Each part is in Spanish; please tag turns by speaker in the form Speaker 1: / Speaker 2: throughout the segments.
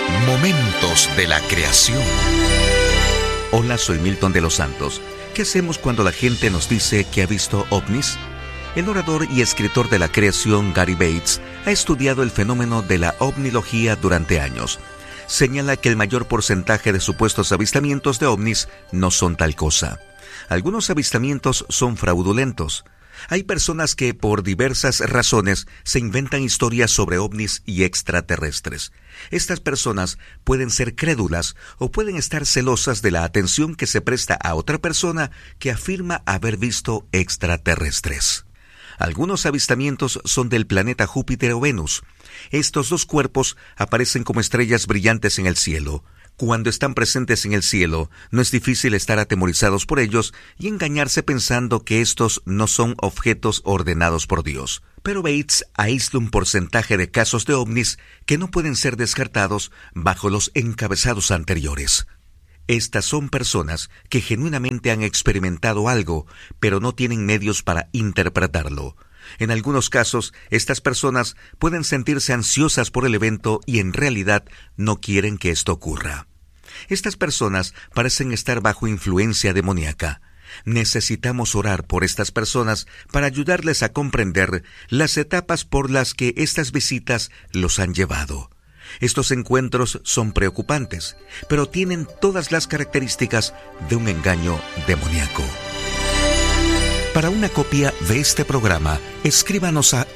Speaker 1: Momentos de la creación. Hola, soy Milton de los Santos. ¿Qué hacemos cuando la gente nos dice que ha visto ovnis? El orador y escritor de la creación Gary Bates ha estudiado el fenómeno de la ovnilogía durante años. Señala que el mayor porcentaje de supuestos avistamientos de ovnis no son tal cosa. Algunos avistamientos son fraudulentos. Hay personas que, por diversas razones, se inventan historias sobre ovnis y extraterrestres. Estas personas pueden ser crédulas o pueden estar celosas de la atención que se presta a otra persona que afirma haber visto extraterrestres. Algunos avistamientos son del planeta Júpiter o Venus. Estos dos cuerpos aparecen como estrellas brillantes en el cielo. Cuando están presentes en el cielo, no es difícil estar atemorizados por ellos y engañarse pensando que estos no son objetos ordenados por Dios. Pero Bates aísla un porcentaje de casos de ovnis que no pueden ser descartados bajo los encabezados anteriores. Estas son personas que genuinamente han experimentado algo, pero no tienen medios para interpretarlo. En algunos casos, estas personas pueden sentirse ansiosas por el evento y en realidad no quieren que esto ocurra. Estas personas parecen estar bajo influencia demoníaca. Necesitamos orar por estas personas para ayudarles a comprender las etapas por las que estas visitas los han llevado. Estos encuentros son preocupantes, pero tienen todas las características de un engaño demoníaco. Para una copia de este programa, escríbanos a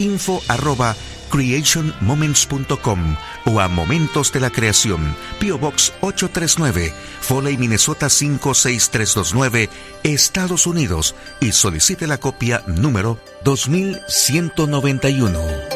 Speaker 1: info@creationmoments.com o a Momentos de la Creación, P.O. Box 839, Foley, Minnesota 56329, Estados Unidos, y solicite la copia número 2191.